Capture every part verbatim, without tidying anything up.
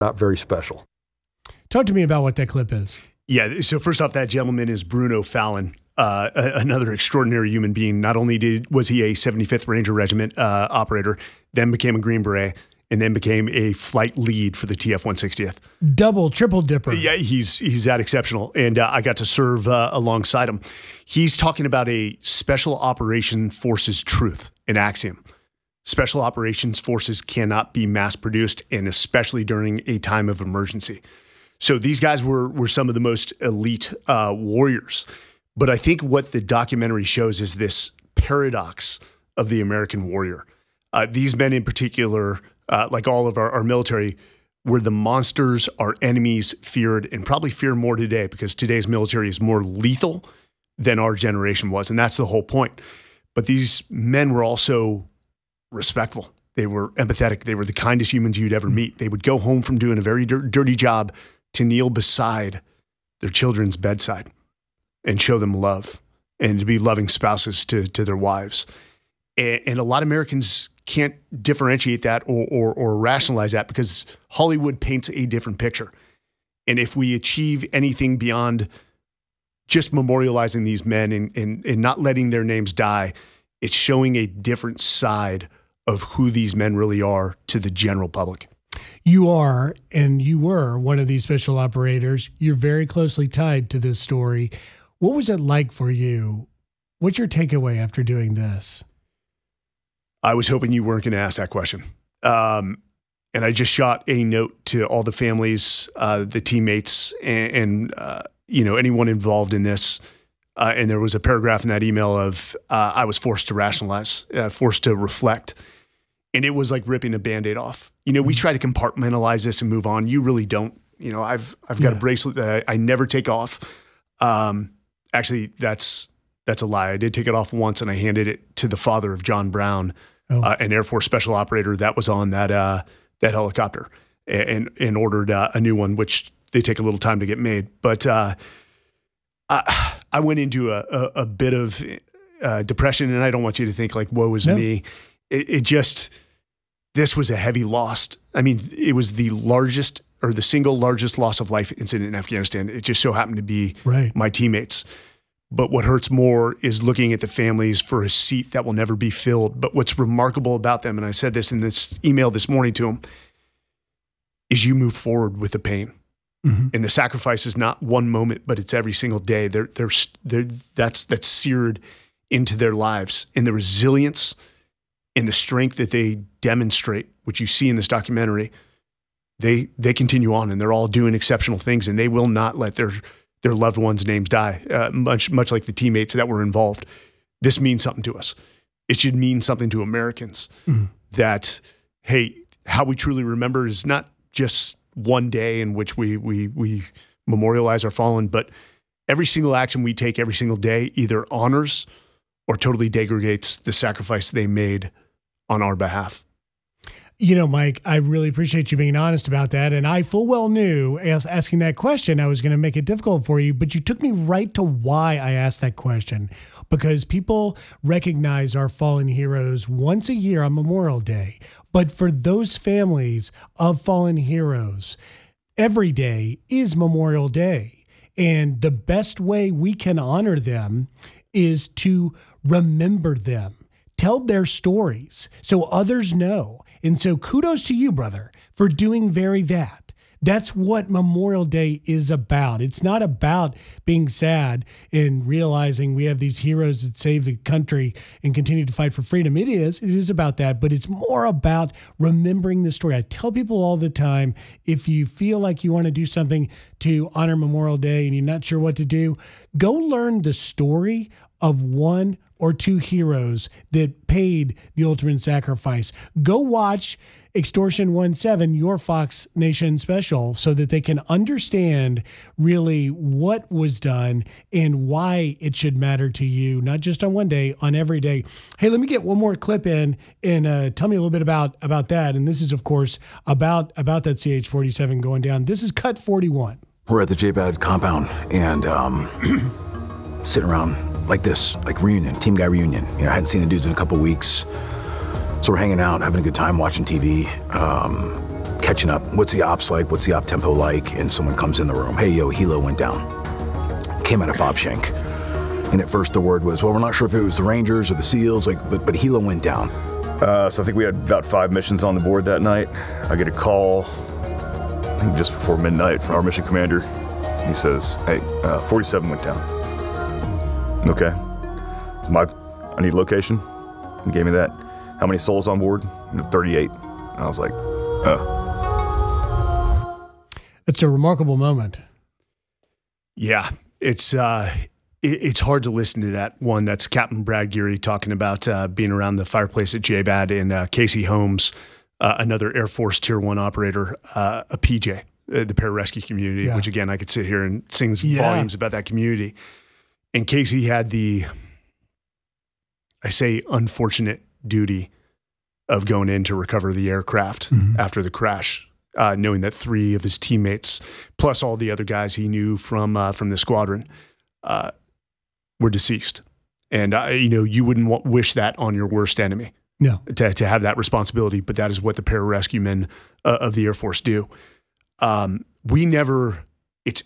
not very special. Talk to me about what that clip is. Yeah, so first off, that gentleman is Bruno Fallon, uh, a, another extraordinary human being. Not only did was he a seventy-fifth Ranger Regiment uh, operator, then became a Green Beret, and then became a flight lead for the T F one sixtieth. Double, triple dipper. Yeah, he's he's that exceptional, and uh, I got to serve uh, alongside him. He's talking about a Special Operation Forces truth, an axiom. Special Operations Forces cannot be mass-produced, and especially during a time of emergency. So these guys were were some of the most elite uh, warriors. But I think what the documentary shows is this paradox of the American warrior. Uh, these men in particular, uh, like all of our, our military, were the monsters our enemies feared, and probably fear more today, because today's military is more lethal than our generation was. And that's the whole point. But these men were also respectful. They were empathetic. They were the kindest humans you'd ever meet. They would go home from doing a very dir- dirty job to kneel beside their children's bedside and show them love, and to be loving spouses to, to their wives. And, and a lot of Americans can't differentiate that or, or, or rationalize that, because Hollywood paints a different picture. And if we achieve anything beyond just memorializing these men and, and, and not letting their names die, it's showing a different side of who these men really are to the general public. You are, and you were one of these special operators. You're very closely tied to this story. What was it like for you? What's your takeaway after doing this? I was hoping you weren't going to ask that question. Um, and I just shot a note to all the families, uh, the teammates, and, and uh, you know, anyone involved in this. Uh, and there was a paragraph in that email of uh, I was forced to rationalize, uh, forced to reflect. And it was like ripping a Band-Aid off. You know, we try to compartmentalize this and move on. You really don't. You know, I've I've got yeah. a bracelet that I, I never take off. Um, actually, that's that's a lie. I did take it off once, and I handed it to the father of John Brown, oh. uh, an Air Force special operator that was on that uh, that helicopter, and, and ordered uh, a new one, which they take a little time to get made. But uh, I, I went into a, a, a bit of uh, depression, and I don't want you to think like, woe is no. me. It, it just, this was a heavy loss. I mean, it was the largest or the single largest loss of life incident in Afghanistan. It just so happened to be right. my teammates. But what hurts more is looking at the families for a seat that will never be filled. But what's remarkable about them, and I said this in this email this morning to them, is you move forward with the pain. Mm-hmm. And the sacrifice is not one moment, but it's every single day. They're, they're, they're, that's, that's seared into their lives. And the resilience and the strength that they demonstrate, which you see in this documentary, they they continue on, and they're all doing exceptional things, and they will not let their their loved ones' names die, uh, much much like the teammates that were involved. This means something to us. It should mean something to Americans mm-hmm. that, hey, how we truly remember is not just one day in which we we we memorialize our fallen, but every single action we take every single day either honors or totally degrades the sacrifice they made on our behalf. You know, Mike, I really appreciate you being honest about that. And I full well knew as asking that question, I was going to make it difficult for you, but you took me right to why I asked that question, because people recognize our fallen heroes once a year on Memorial Day. But for those families of fallen heroes, every day is Memorial Day. And the best way we can honor them is to remember them, tell their stories so others know. And so kudos to you, brother, for doing very that. That's what Memorial Day is about. It's not about being sad and realizing we have these heroes that save the country and continue to fight for freedom. It is. It is about that, but it's more about remembering the story. I tell people all the time, if you feel like you want to do something to honor Memorial Day and you're not sure what to do, go learn the story of one or two heroes that paid the ultimate sacrifice. Go watch Extortion one seven, your Fox Nation special, so that they can understand really what was done and why it should matter to you, not just on one day, on every day. Hey, let me get one more clip in and uh, tell me a little bit about, about that. And this is, of course, about, about that C H forty-seven going down. This is cut forty-one. We're at the J BAD compound and um, sitting around like this, like reunion, team guy reunion. You know, I hadn't seen the dudes in a couple weeks. So we're hanging out, having a good time, watching T V. Um, catching up. What's the ops like? What's the op tempo like? And someone comes in the room. Hey, yo, Helo went down. Came out of Fob Shank. And at first the word was, well, we're not sure if it was the Rangers or the SEALs, like, but but Helo went down. Uh, so I think we had about five missions on the board that night. I get a call, I think just before midnight, from our mission commander. He says, hey, uh, forty-seven went down. Okay. My, I need location. He gave me that. How many souls on board? thirty-eight. I was like, oh. It's a remarkable moment. Yeah, it's uh, it, it's hard to listen to that one. That's Captain Brad Geary talking about uh, being around the fireplace at J B A D, and uh, Casey Holmes, uh, another Air Force Tier One operator, uh, a P J, uh, the pararescue community. Yeah. Which again, I could sit here and sing yeah. volumes about that community. And Casey had the, I say, unfortunate duty of going in to recover the aircraft mm-hmm. after the crash. Uh, knowing that three of his teammates, plus all the other guys he knew from uh, from the squadron, uh, were deceased, and uh, you know you wouldn't want, wish that on your worst enemy. No, to to have that responsibility, but that is what the pararescue men uh, of the Air Force do. Um, we never. It's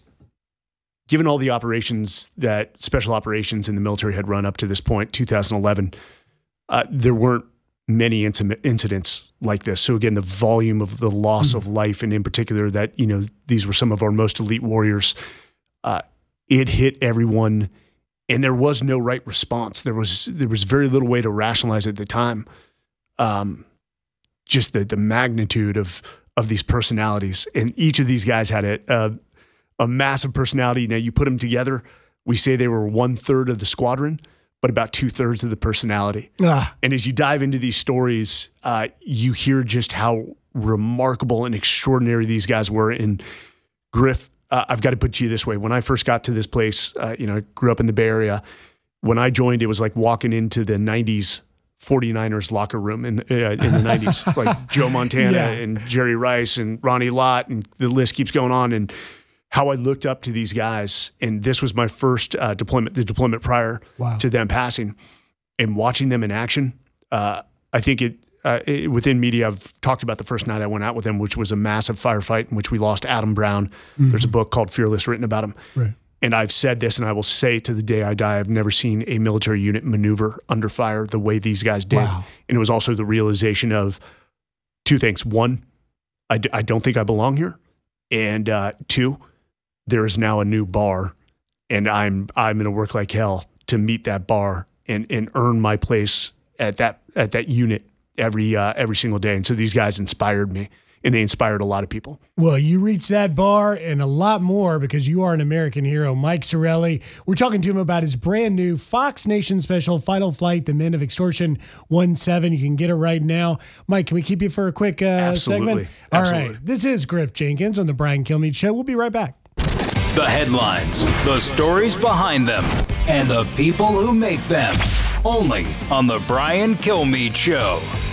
given all the operations that special operations in the military had run up to this point, two thousand eleven. Uh, there weren't many intimate incidents like this. So again, the volume of the loss mm-hmm. of life, and in particular that, you know, these were some of our most elite warriors, uh, it hit everyone, and there was no right response. There was, there was very little way to rationalize it at the time. Um, just the, the magnitude of, of these personalities. And each of these guys had a, a, a massive personality. Now you put them together, we say they were one third of the squadron, but about two thirds of the personality. Ah. And as you dive into these stories, uh, you hear just how remarkable and extraordinary these guys were. And Griff, uh, I've got to put you this way. When I first got to this place, uh, you know, I grew up in the Bay Area. When I joined, it was like walking into the nineties forty-niners locker room in, uh, in the nineties, like Joe Montana yeah. and Jerry Rice and Ronnie Lott, and the list keeps going on. And how I looked up to these guys, and this was my first uh, deployment, the deployment prior wow. to them passing, and watching them in action. Uh, I think it, uh, it within media, I've talked about the first night I went out with them, which was a massive firefight in which we lost Adam Brown. Mm-hmm. There's a book called Fearless written about him. Right. And I've said this, and I will say to the day I die, I've never seen a military unit maneuver under fire the way these guys did. Wow. And it was also the realization of two things. One, I, d- I don't think I belong here. And uh, two, there is now a new bar, and I'm I'm going to work like hell to meet that bar and and earn my place at that at that unit every uh, every single day. And so these guys inspired me, and they inspired a lot of people. Well, you reached that bar and a lot more because you are an American hero. Mike Sarraille. We're talking to him about his brand new Fox Nation special, Final Flight: The Men of Extortion one seven. You can get it right now. Mike, can we keep you for a quick uh, Absolutely. segment? All Absolutely. right. This is Griff Jenkins on the Brian Kilmeade Show. We'll be right back. The headlines, the stories behind them, and the people who make them. Only on the Brian Kilmeade Show.